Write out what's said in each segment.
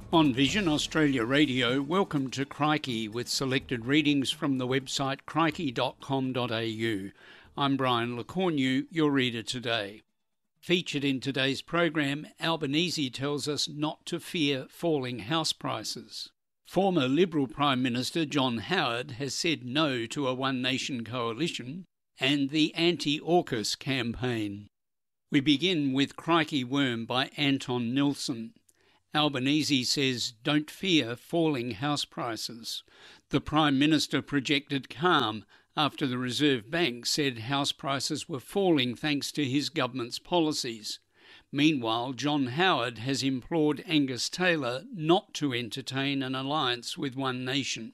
On Vision Australia Radio, welcome to Crikey with selected readings from the website crikey.com.au. I'm Brian Lecornu, your reader today. Featured in today's program, Albanese tells us not to fear falling house prices. Former Liberal Prime Minister John Howard has said no to a One Nation coalition, and the anti-AUKUS campaign. We begin with Crikey Worm by Anton Nilsson. Albanese says don't fear falling house prices. The Prime Minister projected calm after the Reserve Bank said house prices were falling thanks to his government's policies. Meanwhile, John Howard has implored Angus Taylor not to entertain an alliance with One Nation.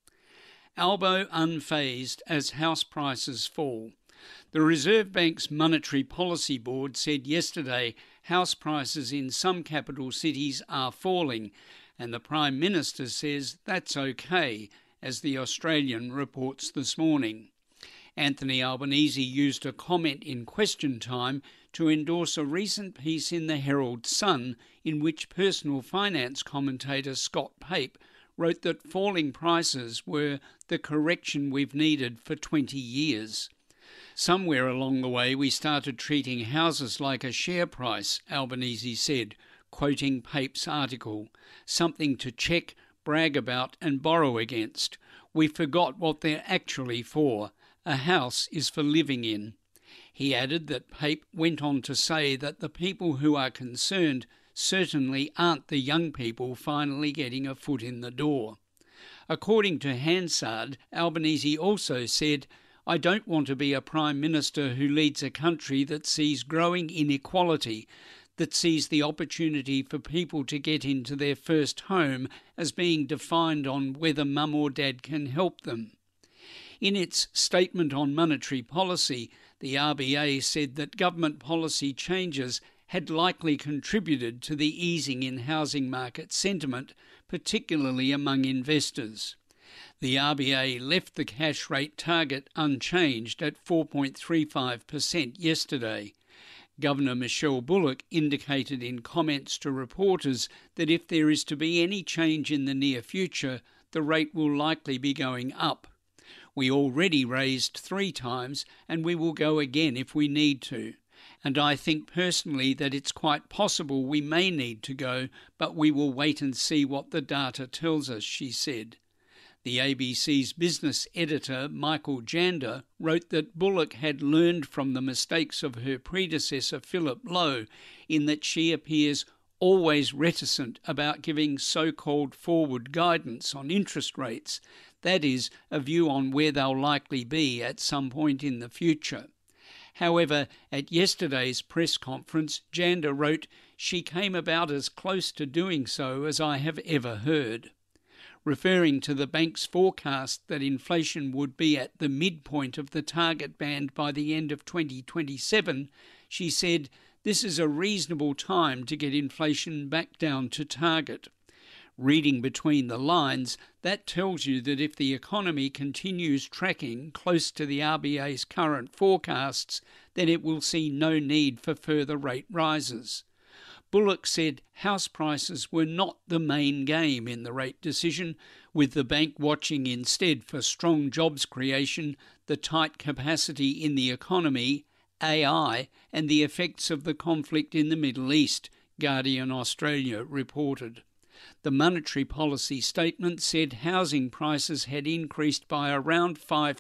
Albo unfazed as house prices fall. The Reserve Bank's Monetary Policy Board said yesterday house prices in some capital cities are falling, and the Prime Minister says that's okay, as the Australian reports this morning. Anthony Albanese used a comment in Question Time to endorse a recent piece in the Herald Sun in which personal finance commentator Scott Pape wrote that falling prices were the correction we've needed for 20 years. Somewhere along the way we started treating houses like a share price, Albanese said, quoting Pape's article, something to check, brag about and borrow against. We forgot what they're actually for. A house is for living in. He added that Pape went on to say that the people who are concerned certainly aren't the young people finally getting a foot in the door. According to Hansard, Albanese also said, I don't want to be a Prime Minister who leads a country that sees growing inequality, that sees the opportunity for people to get into their first home as being defined on whether mum or dad can help them. In its statement on monetary policy, the RBA said that government policy changes had likely contributed to the easing in housing market sentiment, particularly among investors. The RBA left the cash rate target unchanged at 4.35% yesterday. Governor Michelle Bullock indicated in comments to reporters that if there is to be any change in the near future, the rate will likely be going up. We already raised 3 times and we will go again if we need to. And I think personally that it's quite possible we may need to go, but we will wait and see what the data tells us, she said. The ABC's business editor, Michael Jander, wrote that Bullock had learned from the mistakes of her predecessor, Philip Lowe, in that she appears always reticent about giving so-called forward guidance on interest rates, that is, a view on where they'll likely be at some point in the future. However, at yesterday's press conference, Jander wrote, she came about as close to doing so as I have ever heard. Referring to the bank's forecast that inflation would be at the midpoint of the target band by the end of 2027, she said, this is a reasonable time to get inflation back down to target. Reading between the lines, that tells you that if the economy continues tracking close to the RBA's current forecasts, then it will see no need for further rate rises. Bullock said house prices were not the main game in the rate decision, with the bank watching instead for strong jobs creation, the tight capacity in the economy, AI, and the effects of the conflict in the Middle East, Guardian Australia reported. The monetary policy statement said housing prices had increased by around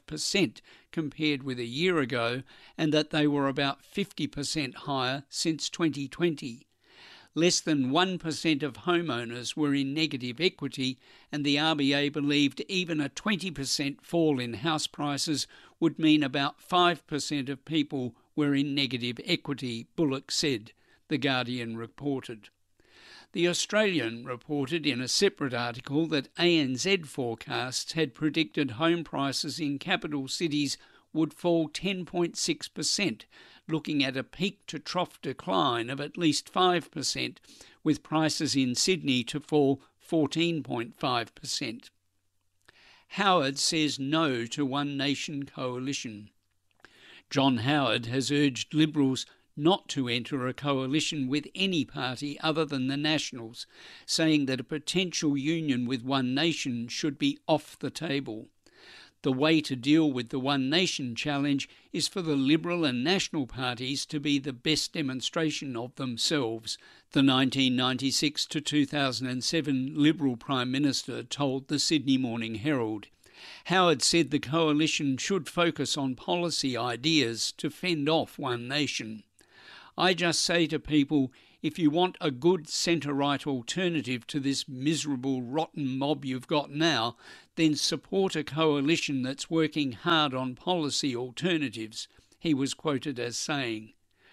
5% compared with a year ago, and that they were about 50% higher since 2020. Less than 1% of homeowners were in negative equity, and the RBA believed even a 20% fall in house prices would mean about 5% of people were in negative equity, Bullock said, The Guardian reported. The Australian reported in a separate article that ANZ forecasts had predicted home prices in capital cities would fall 10.6%, looking at a peak-to-trough decline of at least 5%, with prices in Sydney to fall 14.5%. Howard says no to One Nation coalition. John Howard has urged Liberals not to enter a coalition with any party other than the Nationals, saying that a potential union with One Nation should be off the table. The way to deal with the One Nation challenge is for the Liberal and National parties to be the best demonstration of themselves, the 1996 to 2007 Liberal Prime Minister told the Sydney Morning Herald. Howard said the coalition should focus on policy ideas to fend off One Nation. I just say to people, if you want a good centre-right alternative to this miserable, rotten mob you've got now, then support a coalition that's working hard on policy alternatives, he was quoted as saying.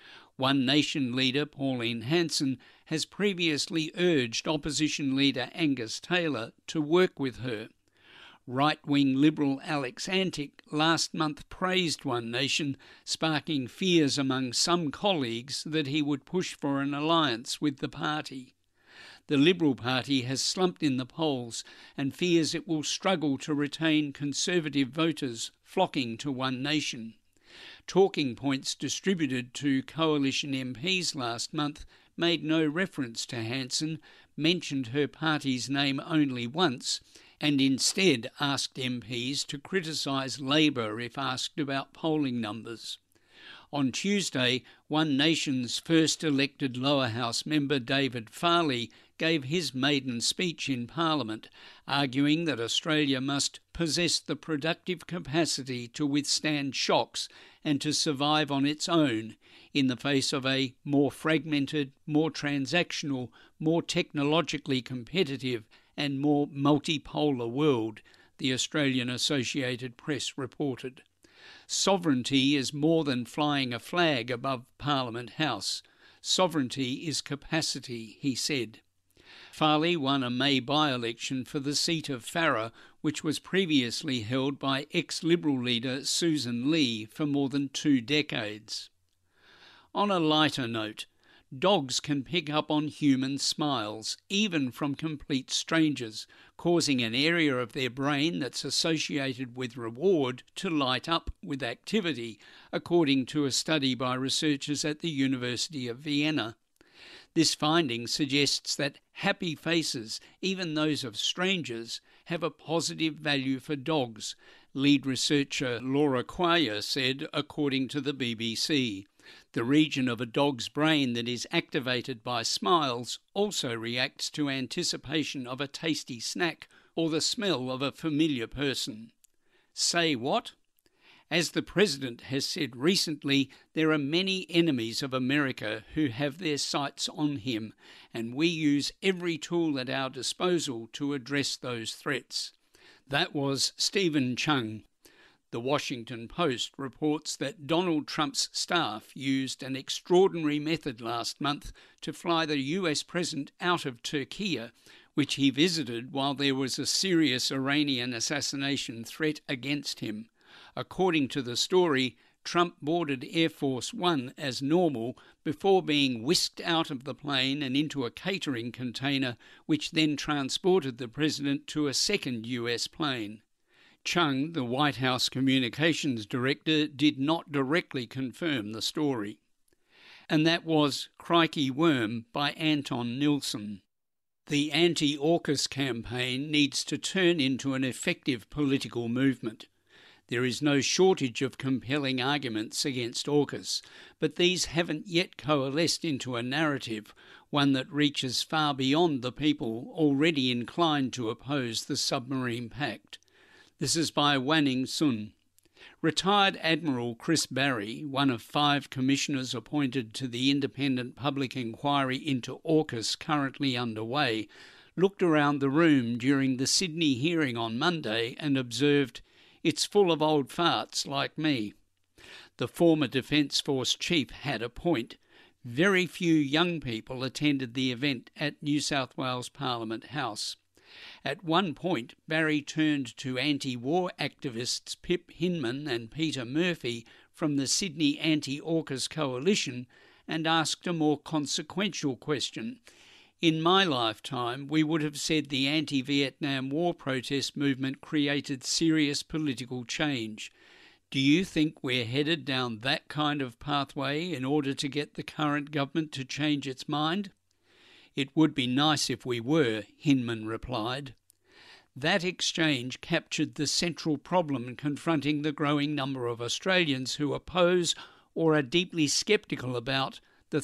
One Nation leader Pauline Hanson has previously urged opposition leader Angus Taylor to work with her. Right-wing Liberal Alex Antic last month praised One Nation, sparking fears among some colleagues that he would push for an alliance with the party. The Liberal Party has slumped in the polls and fears it will struggle to retain Conservative voters flocking to One Nation. Talking points distributed to coalition MPs last month made no reference to Hanson, mentioned her party's name only once, and instead asked MPs to criticise Labor if asked about polling numbers. On Tuesday, One Nation's first elected lower house member David Farley gave his maiden speech in Parliament, arguing that Australia must possess the productive capacity to withstand shocks and to survive on its own in the face of a more fragmented, more transactional, more technologically competitive and more multipolar world, the Australian Associated Press reported. Sovereignty is more than flying a flag above Parliament House. Sovereignty is capacity, he said. Farley won a May by-election for the seat of Farrer, which was previously held by ex-Liberal leader Susan Lee for more than 2 decades. On a lighter note, dogs can pick up on human smiles, even from complete strangers, causing an area of their brain that's associated with reward to light up with activity, according to a study by researchers at the University of Vienna. This finding suggests that happy faces, even those of strangers, have a positive value for dogs, lead researcher Laura Quayer said, according to the BBC. The region of a dog's brain that is activated by smiles also reacts to anticipation of a tasty snack or the smell of a familiar person. Say what? As the President has said recently, there are many enemies of America who have their sights on him, and we use every tool at our disposal to address those threats. That was Stephen Chung. The Washington Post reports that Donald Trump's staff used an extraordinary method last month to fly the US President out of Turkey, which he visited while there was a serious Iranian assassination threat against him. According to the story, Trump boarded Air Force One as normal before being whisked out of the plane and into a catering container, which then transported the president to a second US plane. Chung, the White House communications director, did not directly confirm the story. And that was Crikey Worm by Anton Nilsson. The anti-AUKUS campaign needs to turn into an effective political movement. There is no shortage of compelling arguments against AUKUS, but these haven't yet coalesced into a narrative, one that reaches far beyond the people already inclined to oppose the submarine pact. This is by Wanning Sun. Retired Admiral Chris Barry, one of 5 commissioners appointed to the independent public inquiry into AUKUS currently underway, looked around the room during the Sydney hearing on Monday and observed, "It's full of old farts like me." The former Defence Force chief had a point. Very few young people attended the event at New South Wales Parliament House. At one point, Barry turned to anti-war activists Pip Hinman and Peter Murphy from the Sydney Anti-AUKUS Coalition and asked a more consequential question. In my lifetime, we would have said the anti-Vietnam War protest movement created serious political change. Do you think we're headed down that kind of pathway in order to get the current government to change its mind? It would be nice if we were, Hinman replied. That exchange captured the central problem confronting the growing number of Australians who oppose or are deeply sceptical about the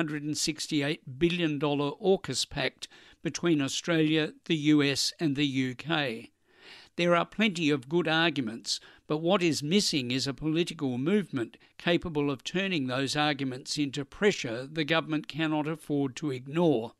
$368 billion AUKUS pact between Australia, the US and the UK. There are plenty of good arguments, but what is missing is a political movement capable of turning those arguments into pressure the government cannot afford to ignore.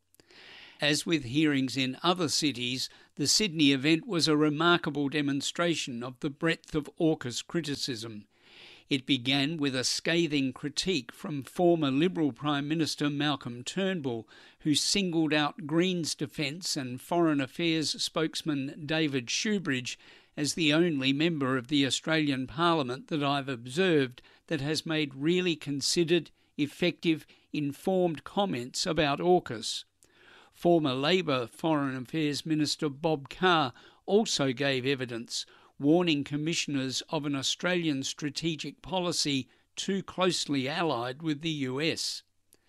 As with hearings in other cities, the Sydney event was a remarkable demonstration of the breadth of AUKUS criticism. It began with a scathing critique from former Liberal Prime Minister Malcolm Turnbull, who singled out Greens Defence and Foreign Affairs spokesman David Shoebridge as the only member of the Australian Parliament that I've observed that has made really considered, effective, informed comments about AUKUS. Former Labor Foreign Affairs Minister Bob Carr also gave evidence, warning commissioners of an Australian strategic policy too closely allied with the US.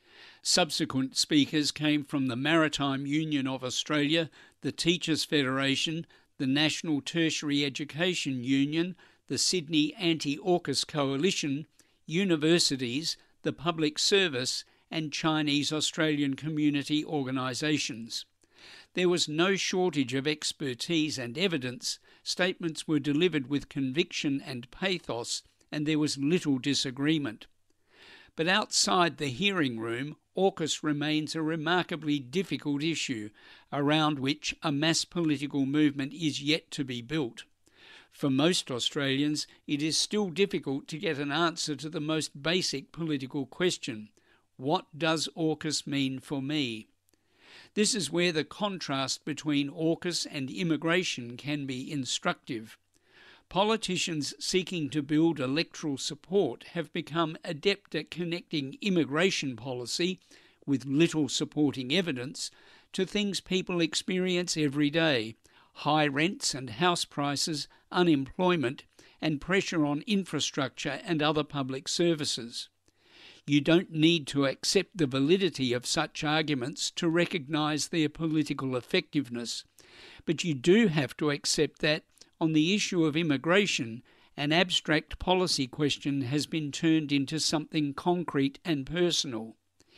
Subsequent speakers came from the Maritime Union of Australia, the Teachers Federation, the National Tertiary Education Union, the Sydney Anti-AUKUS Coalition, universities, the Public Service and Chinese Australian community organisations. There was no shortage of expertise and evidence. Statements were delivered with conviction and pathos, and there was little disagreement. But outside the hearing room, AUKUS remains a remarkably difficult issue, around which a mass political movement is yet to be built. For most Australians, it is still difficult to get an answer to the most basic political question: what does AUKUS mean for me? This is where the contrast between AUKUS and immigration can be instructive. Politicians seeking to build electoral support have become adept at connecting immigration policy, with little supporting evidence, to things people experience every day: high rents and house prices, unemployment, and pressure on infrastructure and other public services. You don't need to accept the validity of such arguments to recognise their political effectiveness, but you do have to accept that, on the issue of immigration, an abstract policy question has been turned into something concrete and personal.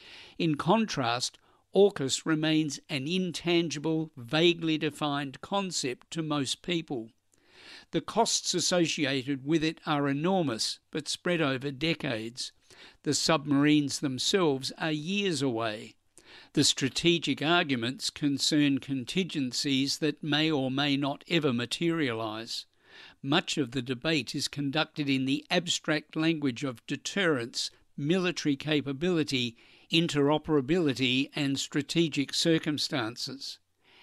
In contrast, AUKUS remains an intangible, vaguely defined concept to most people. The costs associated with it are enormous, but spread over decades. The submarines themselves are years away. The strategic arguments concern contingencies that may or may not ever materialise. Much of the debate is conducted in the abstract language of deterrence, military capability, interoperability and strategic circumstances.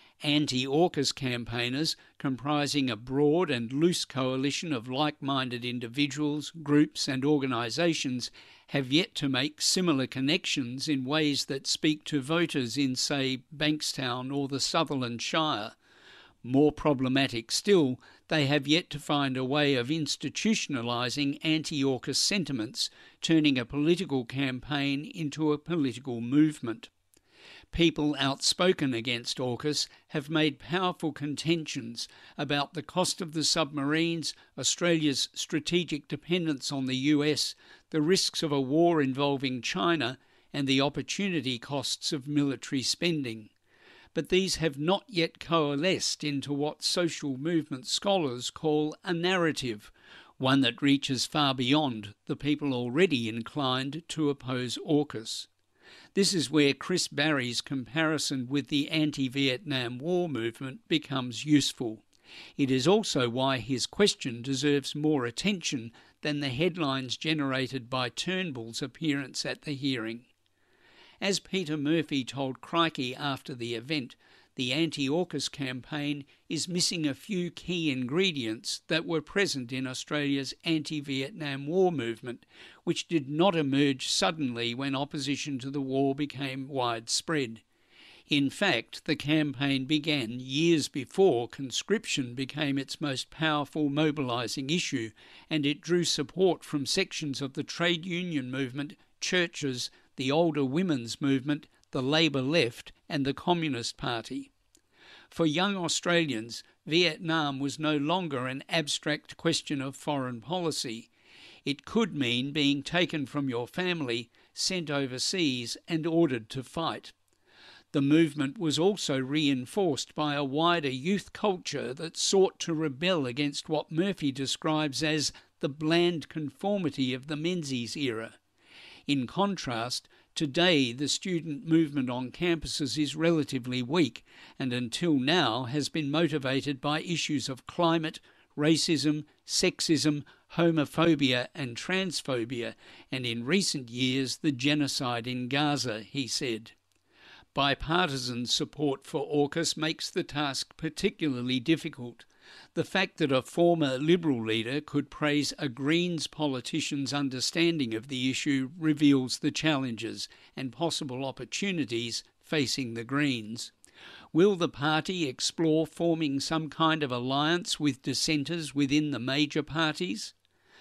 Anti-AUKUS campaigners, comprising a broad and loose coalition of like-minded individuals, groups and organisations, have yet to make similar connections in ways that speak to voters in, say, Bankstown or the Sutherland Shire. More problematic still, they have yet to find a way of institutionalising anti-AUKUS sentiments, turning a political campaign into a political movement. People outspoken against AUKUS have made powerful contentions about the cost of the submarines, Australia's strategic dependence on the US, the risks of a war involving China, and the opportunity costs of military spending. But these have not yet coalesced into what social movement scholars call a narrative, one that reaches far beyond the people already inclined to oppose AUKUS. This is where Chris Barry's comparison with the anti-Vietnam War movement becomes useful. It is also why his question deserves more attention than the headlines generated by Turnbull's appearance at the hearing. As Peter Murphy told Crikey after the event, the anti-AUKUS campaign is missing a few key ingredients that were present in Australia's anti-Vietnam War movement, which did not emerge suddenly when opposition to the war became widespread. In fact, the campaign began years before conscription became its most powerful mobilising issue, and it drew support from sections of the trade union movement, churches, the older women's movement, the Labour left and the Communist Party. For young Australians, Vietnam was no longer an abstract question of foreign policy. It could mean being taken from your family, sent overseas and ordered to fight. The movement was also reinforced by a wider youth culture that sought to rebel against what Murphy describes as the bland conformity of the Menzies era. In contrast, today the student movement on campuses is relatively weak and until now has been motivated by issues of climate, racism, sexism, homophobia and transphobia, and in recent years the genocide in Gaza, he said. Bipartisan support for AUKUS makes the task particularly difficult. The fact that a former Liberal leader could praise a Greens politician's understanding of the issue reveals the challenges and possible opportunities facing the Greens. Will the party explore forming some kind of alliance with dissenters within the major parties?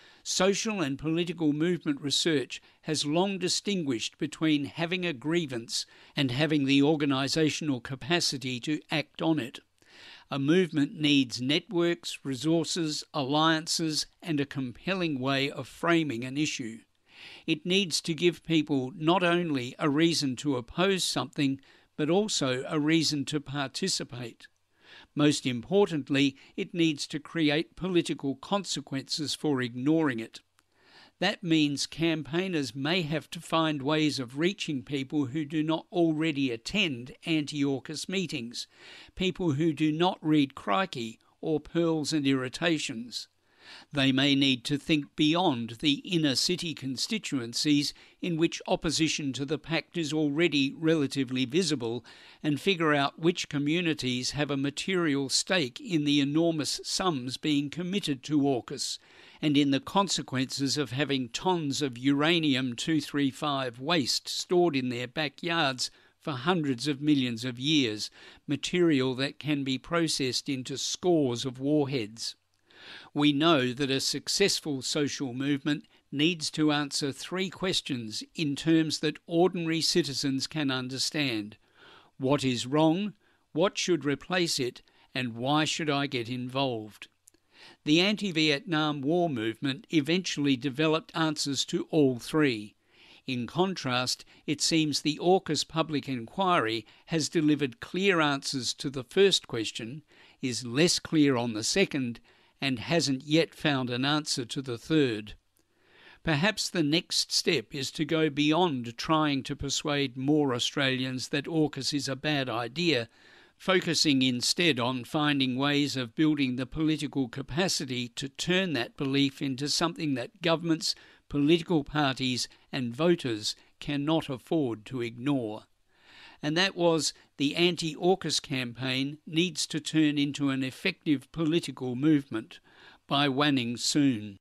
Social and political movement research has long distinguished between having a grievance and having the organisational capacity to act on it. A movement needs networks, resources, alliances, and a compelling way of framing an issue. It needs to give people not only a reason to oppose something, but also a reason to participate. Most importantly, it needs to create political consequences for ignoring it. That means campaigners may have to find ways of reaching people who do not already attend anti-AUKUS meetings, people who do not read Crikey or Pearls and Irritations. They may need to think beyond the inner city constituencies in which opposition to the pact is already relatively visible and figure out which communities have a material stake in the enormous sums being committed to AUKUS and in the consequences of having tons of uranium-235 waste stored in their backyards for hundreds of millions of years, material that can be processed into scores of warheads. We know that a successful social movement needs to answer three questions in terms that ordinary citizens can understand. What is wrong? What should replace it? And why should I get involved? The anti-Vietnam War movement eventually developed answers to all three. In contrast, it seems the AUKUS public inquiry has delivered clear answers to the first question, is less clear on the second, and hasn't yet found an answer to the third. Perhaps the next step is to go beyond trying to persuade more Australians that AUKUS is a bad idea, focusing instead on finding ways of building the political capacity to turn that belief into something that governments, political parties and voters cannot afford to ignore. And that was the anti-AUKUS campaign needs to turn into an effective political movement by Wanning Soon.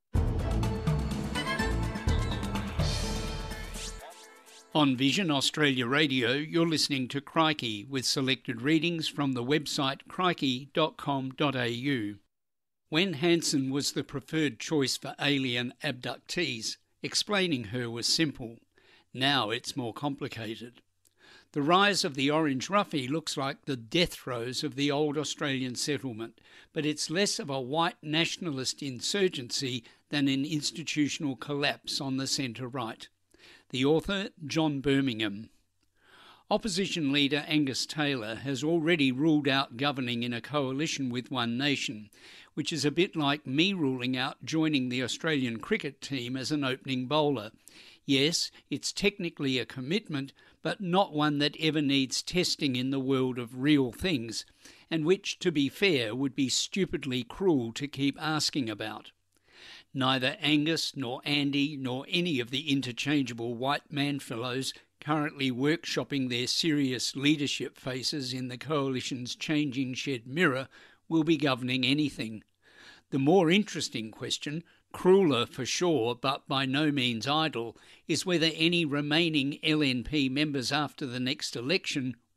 On Vision Australia Radio, you're listening to Crikey with selected readings from the website crikey.com.au. When Hansen was the preferred choice for alien abductees, explaining her was simple. Now it's more complicated. The rise of the Orange Roughy looks like the death throes of the old Australian settlement, but it's less of a white nationalist insurgency than an institutional collapse on the centre-right. The author, John Birmingham. Opposition leader Angus Taylor has already ruled out governing in a coalition with One Nation, which is a bit like me ruling out joining the Australian cricket team as an opening bowler. Yes, it's technically a commitment, but not one that ever needs testing in the world of real things, and which, to be fair, would be stupidly cruel to keep asking about. Neither Angus nor Andy nor any of the interchangeable white manfellows currently workshopping their serious leadership faces in the Coalition's changing shed mirror will be governing anything. The more interesting question, crueler for sure but by no means idle, is whether any remaining LNP members after the next election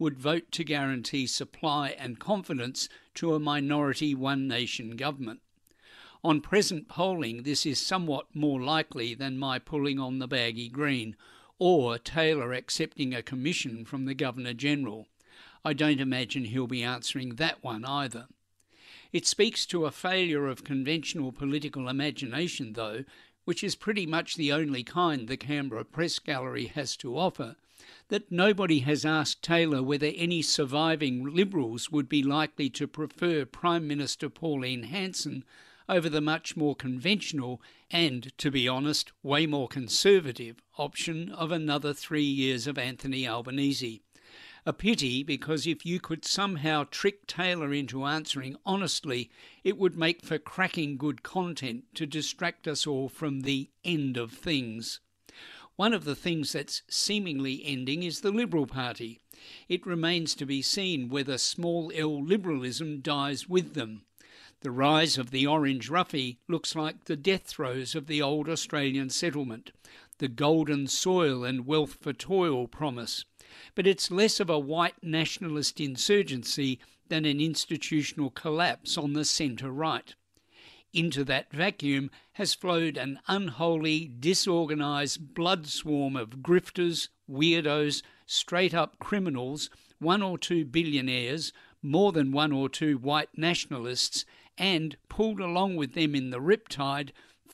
would vote to guarantee supply and confidence to a minority one-nation government. On present polling, this is somewhat more likely than my pulling on the baggy green, or Taylor accepting a commission from the Governor-General. I don't imagine he'll be answering that one either. It speaks to a failure of conventional political imagination, though, which is pretty much the only kind the Canberra Press Gallery has to offer, that nobody has asked Taylor whether any surviving Liberals would be likely to prefer Prime Minister Pauline Hanson over the much more conventional and, to be honest, way more conservative option of another 3 years of Anthony Albanese. A pity, because if you could somehow trick Taylor into answering honestly, it would make for cracking good content to distract us all from the end of things. One of the things that's seemingly ending is the Liberal Party. It remains to be seen whether small L liberalism dies with them. The rise of the orange roughie looks like the death throes of the old Australian settlement, the golden soil and wealth for toil promise. But it's less of a white nationalist insurgency than an institutional collapse on the centre-right. Into that vacuum has flowed an unholy, disorganised blood swarm of grifters, weirdos, straight-up criminals, 1 or 2 billionaires, more than 1 or 2 white nationalists, and, pulled along with them in the riptide,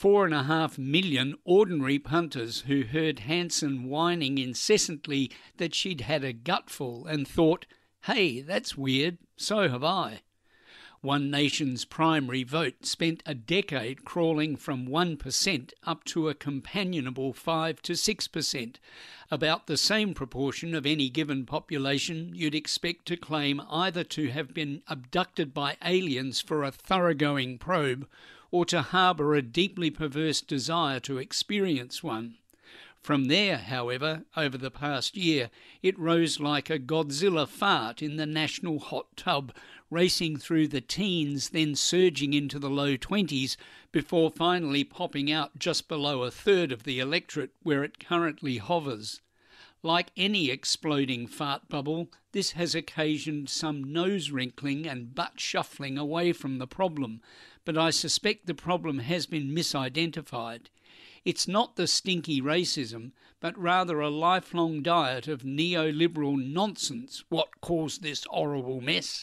4.5 million ordinary punters who heard Hanson whining incessantly that she'd had a gutful and thought, hey, that's weird, so have I. One Nation's primary vote spent a decade crawling from 1% up to a companionable 5 to 6%, about the same proportion of any given population you'd expect to claim either to have been abducted by aliens for a thoroughgoing probe or to harbour a deeply perverse desire to experience one. From there, however, over the past year, it rose like a Godzilla fart in the national hot tub, racing through the teens, then surging into the low 20s, before finally popping out just below a third of the electorate where it currently hovers. Like any exploding fart bubble, this has occasioned some nose-wrinkling and butt-shuffling away from the problem, but I suspect the problem has been misidentified. It's not the stinky racism, but rather a lifelong diet of neoliberal nonsense what caused this horrible mess.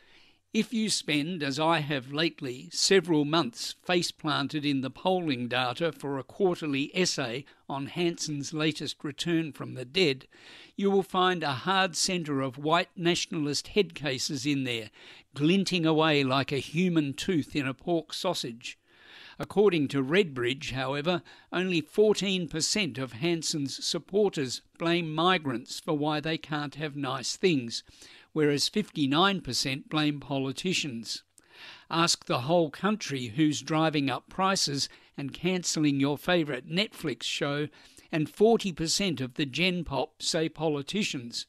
If you spend, as I have lately, several months face-planted in the polling data for a quarterly essay on Hanson's latest return from the dead, you will find a hard centre of white nationalist head cases in there, glinting away like a human tooth in a pork sausage. According to Redbridge, however, only 14% of Hanson's supporters blame migrants for why they can't have nice things, whereas 59% blame politicians. Ask the whole country who's driving up prices and cancelling your favourite Netflix show, and 40% of the Gen Pop say politicians,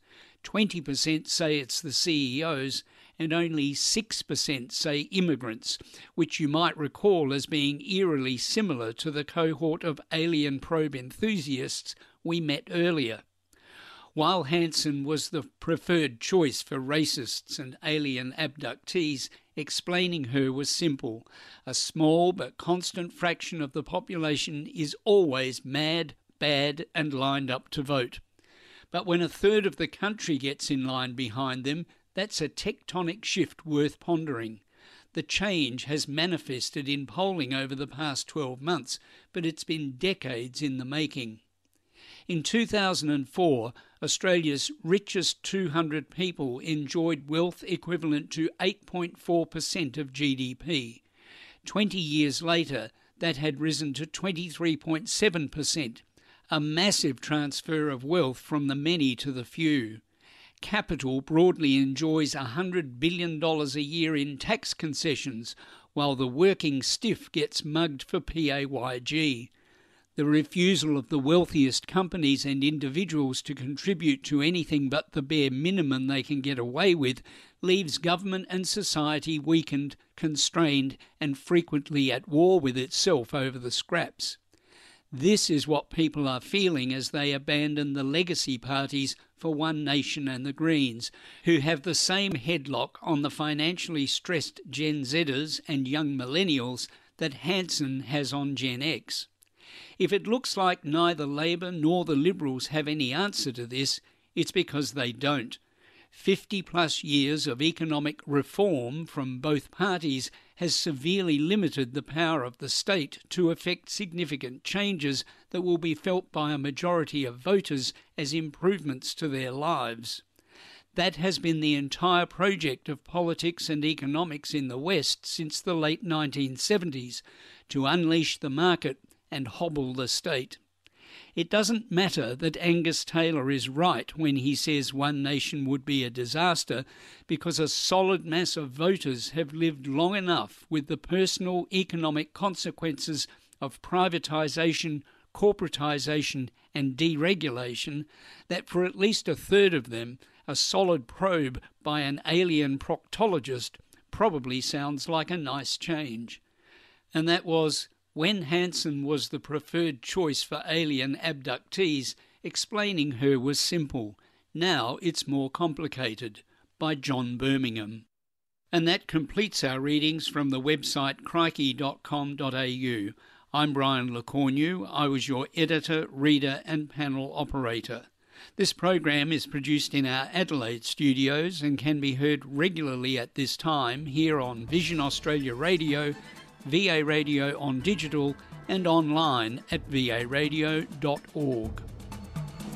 20% say it's the CEOs, and only 6% say immigrants, which you might recall as being eerily similar to the cohort of alien probe enthusiasts we met earlier. While Hanson was the preferred choice for racists and alien abductees, explaining her was simple. A small but constant fraction of the population is always mad, bad, and lined up to vote. But when a third of the country gets in line behind them, that's a tectonic shift worth pondering. The change has manifested in polling over the past 12 months, but it's been decades in the making. In 2004, Australia's richest 200 people enjoyed wealth equivalent to 8.4% of GDP. 20 years later, that had risen to 23.7%, a massive transfer of wealth from the many to the few. Capital broadly enjoys $100 billion a year in tax concessions, while the working stiff gets mugged for PAYG. The refusal of the wealthiest companies and individuals to contribute to anything but the bare minimum they can get away with leaves government and society weakened, constrained, and frequently at war with itself over the scraps. This is what people are feeling as they abandon the legacy parties for One Nation and the Greens, who have the same headlock on the financially stressed Gen Zers and young millennials that Hanson has on Gen X. If it looks like neither Labor nor the Liberals have any answer to this, it's because they don't. 50-plus years of economic reform from both parties has severely limited the power of the state to effect significant changes that will be felt by a majority of voters as improvements to their lives. That has been the entire project of politics and economics in the West since the late 1970s, to unleash the market and hobble the state. It doesn't matter that Angus Taylor is right when he says One Nation would be a disaster, because a solid mass of voters have lived long enough with the personal economic consequences of privatisation, corporatisation and deregulation that for at least a third of them, a solid probe by an alien proctologist probably sounds like a nice change. And that was When Hanson Was the Preferred Choice for Alien Abductees, Explaining Her Was Simple. Now It's More Complicated, by John Birmingham. And that completes our readings from the website crikey.com.au. I'm Brian LeCornu. I was your editor, reader and panel operator. This program is produced in our Adelaide studios and can be heard regularly at this time here on Vision Australia Radio, VA Radio on digital and online at varadio.org.